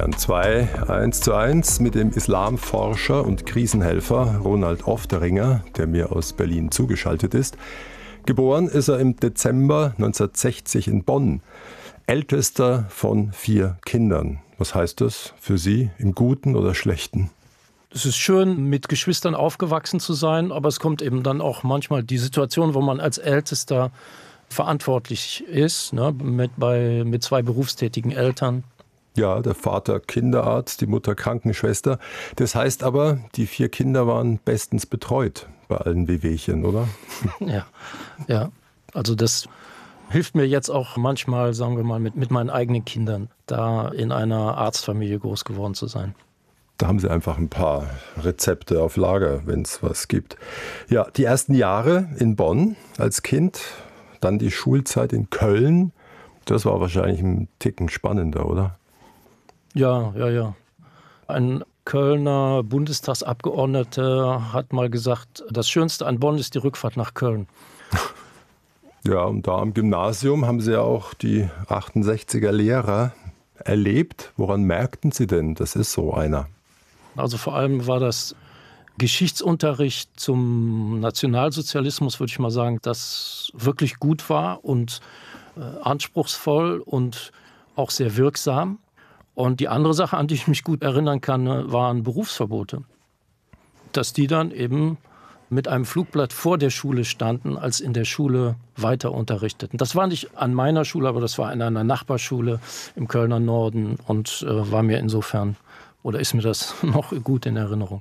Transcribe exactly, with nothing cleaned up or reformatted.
Bayern zwei eins zu eins mit dem Islamforscher und Krisenhelfer Ronald Ofteringer, der mir aus Berlin zugeschaltet ist. Geboren ist er im Dezember neunzehnhundertsechzig in Bonn. Ältester von vier Kindern. Was heißt das für Sie, im Guten oder Schlechten? Es ist schön, mit Geschwistern aufgewachsen zu sein, aber es kommt eben dann auch manchmal die Situation, wo man als Ältester verantwortlich ist, ne, mit, bei, mit zwei berufstätigen Eltern. Ja, der Vater Kinderarzt, die Mutter Krankenschwester. Das heißt aber, die vier Kinder waren bestens betreut bei allen Wehwehchen, oder? Ja, ja. Also das hilft mir jetzt auch manchmal, sagen wir mal, mit, mit meinen eigenen Kindern, da in einer Arztfamilie groß geworden zu sein. Da haben Sie einfach ein paar Rezepte auf Lager, wenn es was gibt. Ja, die ersten Jahre in Bonn als Kind, dann die Schulzeit in Köln. Das war wahrscheinlich ein Ticken spannender, oder? Ja, ja, ja. Ein Kölner Bundestagsabgeordneter hat mal gesagt, das Schönste an Bonn ist die Rückfahrt nach Köln. Ja, und da am Gymnasium haben Sie ja auch die achtundsechziger Lehrer erlebt. Woran merkten Sie denn, das ist so einer? Also vor allem war das Geschichtsunterricht zum Nationalsozialismus, würde ich mal sagen, das wirklich gut war und äh, anspruchsvoll und auch sehr wirksam. Und die andere Sache, an die ich mich gut erinnern kann, waren Berufsverbote. Dass die dann eben mit einem Flugblatt vor der Schule standen, als in der Schule weiter unterrichteten. Das war nicht an meiner Schule, aber das war in einer Nachbarschule im Kölner Norden und äh, war mir insofern, oder ist mir das noch gut in Erinnerung.